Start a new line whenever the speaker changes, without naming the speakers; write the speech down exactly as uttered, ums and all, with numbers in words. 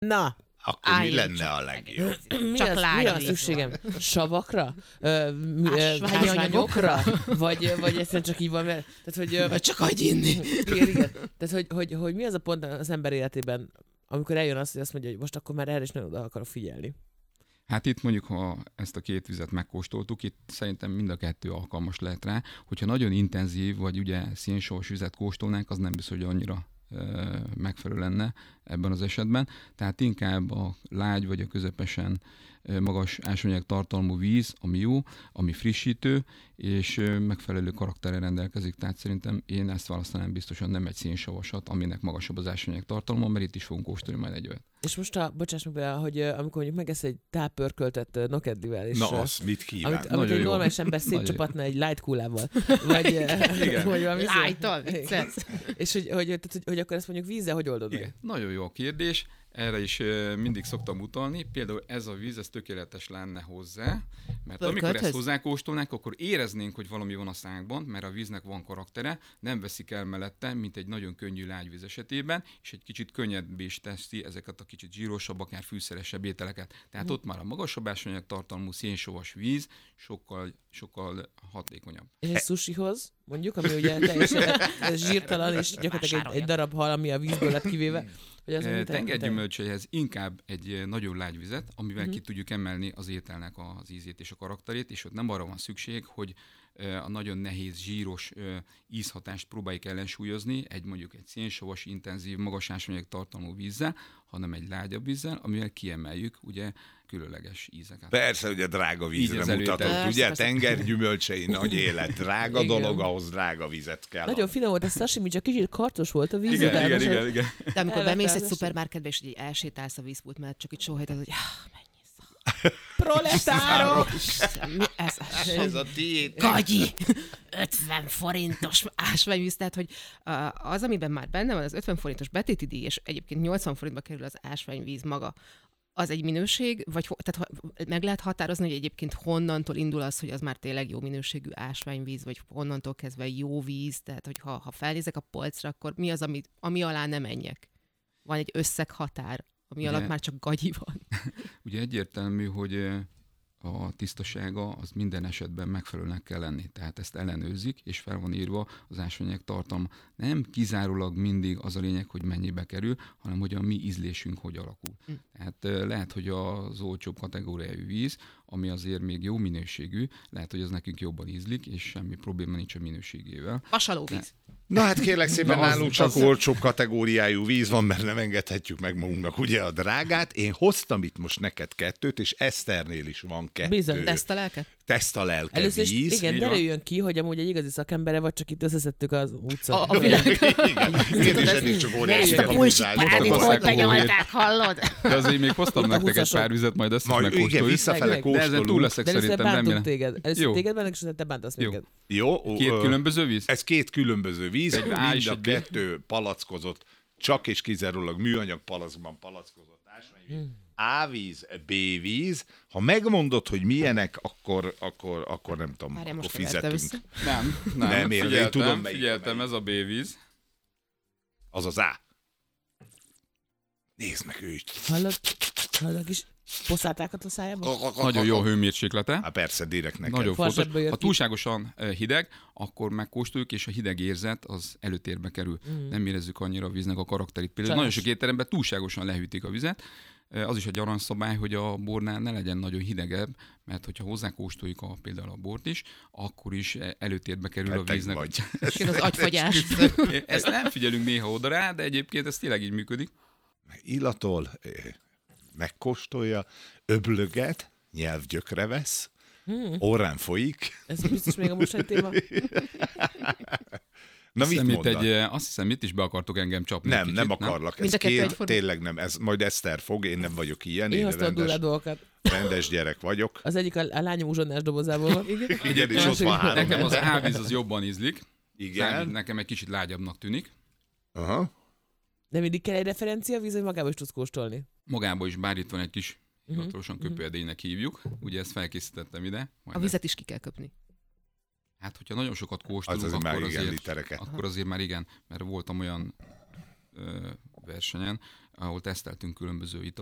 Na,
akkor mi lenne a legjobb?
mi
Csak
az, mi
lágy
az
víz.
szükségem? Savakra? Ö, mi- ö,
Ásványi
Ásványokra? Vagy, vagy egyszerűen csak így van, mert... Tehát, hogy, ö,
Vagy csak hagyj inni.
igen, igen. Tehát, hogy, hogy, hogy mi az a pont az ember életében, amikor eljön az, hogy azt mondja, hogy most akkor már erre is nagyon oda akarok figyelni.
Hát itt mondjuk, ha ezt a két vizet megkóstoltuk, itt szerintem mind a kettő alkalmas lehet rá. Hogyha nagyon intenzív, vagy ugye szénsavas vizet kóstolnánk, az nem biztos, hogy annyira ö, megfelelő lenne ebben az esetben. Tehát inkább a lágy, vagy a közepesen ö, magas ásványanyag tartalmú víz, ami jó, ami frissítő, és ö, megfelelő karakterrel rendelkezik. Tehát szerintem én ezt választanám biztosan, nem egy szénsavasat, aminek magasabb az ásványanyag tartalma, mert itt is fogunk kóstolni majd egy olyat.
És most, a, bocsáss meg be, hogy ö, amikor mondjuk megesz egy táppörköltet ö, nokedlivel, és,
Na,
ö,
azt mit kíván?
amit, amit egy
jó.
normális ember szétcsapatna egy light coolával, vagy, ö, vagy valami szó.
Light-tal, vicces.
És hogy, hogy, tehát, hogy, hogy akkor ezt mondjuk vízzel hogy oldod
Igen,
meg?
nagyon jó a kérdés. Erre is uh, mindig szoktam utalni. Például ez a víz, ez tökéletes lenne hozzá, mert amikor
Pörkölthöz?
ezt hozzátóstolnánk, akkor éreznénk, hogy valami van a szánkban, mert a víznek van karaktere, nem veszik el mellette, mint egy nagyon könnyű lágyvíz esetében, és egy kicsit könnyebbé is teszi ezeket a kicsit zsírosabb, akár fűszeresebb ételeket. Tehát
Mm.
ott már a magasabb ásványanyag tartalmú szénsavas víz sokkal, sokkal hatékonyabb.
És egy sushihoz, mondjuk, ami ugye teljesen zsírtalan, és gyakorlatilag egy, egy darab hal, ami a vízből lett kivéve, hogy az
Eh,
mit-
Tengergyümölcseihez inkább egy eh, nagyon lágy vizet, amivel
Mhm.
ki tudjuk emelni az ételnek az ízét és a karakterét, és ott nem arra van szükség, hogy eh, a nagyon nehéz, zsíros eh, ízhatást próbáljuk ellensúlyozni, egy mondjuk egy szénsavas, intenzív, magas ásványanyag tartalmú vízzel, hanem egy lágyabb vízzel, amivel kiemeljük ugye különleges ízeket.
Persze, ugye drága
Így
vízre
az előtte.
mutatott,
Persze,
ugye?
persze.
Tengergyümölcsei nagy élet, drága
Igen.
dolog, ahhoz drága vizet kell.
Nagyon finom volt a sashimi, csak kicsit karcos volt a víz.
Igen,
utána,
igen,
és
igen, igen.
De amikor
Elvettem
bemész egy
az
szupermarketbe, és így elsétálsz a vízpult mellett, csak itt sóhajtod, hogy ah, mennyi
Proletárok!
szar. Mi ez?
Ez a tiéd.
Gagyi! ötven forintos ásványvíz, tehát hogy uh, az, amiben már benne van, az ötven forintos betéti díj, és egyébként nyolcvan forintba kerül az ásványvíz maga, az egy minőség, vagy ho- tehát ha- meg lehet határozni, hogy egyébként honnantól indul az, hogy az már tényleg jó minőségű ásványvíz, vagy honnantól kezdve jó víz, tehát hogy ha, ha felnézek a polcra, akkor mi az, ami, ami alá nem menjek? Van egy összeghatár, ami
Ugye-
alatt már csak gagyi van.
Ugye egyértelmű, hogy eh, a tisztasága az minden esetben megfelelőnek kell lenni. Tehát ezt ellenőrzik, és fel van írva az ásványanyag tartalma. Nem kizárólag mindig az a lényeg, hogy mennyibe kerül, hanem hogy a mi ízlésünk hogy alakul.
Mm.
Tehát eh, lehet, hogy az olcsóbb kategóriájú víz, ami azért még jó minőségű, lehet, hogy az nekünk jobban ízlik, és semmi probléma nincs a minőségével.
Vasalóvíz.
Na hát kérlek szépen,
Na, az-
nálunk csak
az-
olcsóbb kategóriájú víz van, mert nem engedhetjük meg magunknak ugye a drágát. Én hoztam itt most neked kettőt, és Eszternél is van kettő.
Bizony.
Teszt a lelket?
Tesztalelke
Először is,
víz.
igen,
így
de
van.
jön ki, hogy amúgy egy igazi szakembere vagy, csak itt összeszedtük az utca.
A, a világ.
Igen, én is eddig csak óriási
Ezt a
bullshit
Párádét
Most
hogy
akkor
benyolták, hallod?
De azért még hoztam
Ott a
nektek egy
húszasok.
pár vizet, majd ezt is
Majd igen,
megkóstoljuk.
visszafele
Meg, meg.
De ezen túl
kóstolunk.
leszek
De először
szerintem, nem
bántunk
jelen.
téged. Először
Jó.
téged bántunk, és utána te bántasz
Jó.
minket.
Jó,
Két
ö,
különböző víz?
Ez két különböző víz,
Egy A
mind
és
a
egy B.
kettő palackozott, csak és kizárólag műanyag palackban palackozott ásványvíz. A-víz, B-víz. Ha megmondod, hogy milyenek, akkor, akkor, akkor nem tudom,
Várjál,
akkor
most keverte
fizetünk.
össze.
Nem, nem.
Nem, én- én
figyeltem,
tudom, melyik a
figyeltem,
melyik.
ez a B-víz.
Az az A. Nézd meg őt.
Hallod? Hallod a kis poszátákat a szájába?
Nagyon jó hőmérséklete.
Hát persze, direkt neked.
Nagyon
Farsabből
fontos.
jött
Ha
ki.
túlságosan eh, hideg, akkor megkóstoljuk, és a hideg érzet az előtérbe kerül.
Mm.
Nem érezzük annyira a víznek a karakterét. Például
Csalás.
nagyon sok étteremben túlságosan lehűtik a vizet. Eh, Az is egy aranyszabály, hogy a bornál ne legyen nagyon hidegebb, mert hogyha hozzákóstoljuk a, például a bort is, akkor is eh, előtérbe kerül a
Beteg
víznek.
vagy.
És jön az agyfagyás.
Ezt nem figyelünk néha oda rá, de egyébként ez tényleg így működik.
Illatol, eh, megkóstolja, öblöget, nyelvgyökre vesz,
Hmm.
orrán folyik.
Ez biztos még a mostani téma.
Na
Azt
mit
hiszem, itt
mondasz?
egy, eh, azt hiszem, itt is be akartok engem csapni.
Nem,
egy kicsit,
nem akarlak. Ez
Mind a kettő
két,
egyforma?
tényleg nem. Ez majd Eszter fog, én nem vagyok ilyen,
Én
én
hoztam a durrá
rendes,
dolgokat.
rendes gyerek vagyok.
Az egyik a, a lányom uzsonnás dobozából van. Igen.
Igen, és ott van három.
Nekem az ávíz az jobban ízlik.
Igen.
Nekem egy kicsit lágyabbnak tűnik.
Aha.
De mindig kell egy referencia víz, hogy magába is tudsz kóstolni.
Magában is, bár itt van egy kis
Mhm,
hivatalosan köpőedénynek hívjuk. Ugye ezt felkészítettem ide. Majd
A vizet is ki kell köpni.
Hát, hogyha nagyon sokat
Az
kóstolunk,
azért már
akkor
igen
azért,
litereket.
akkor azért már igen, mert voltam olyan ö, versenyen, ahol teszteltünk különböző italokat,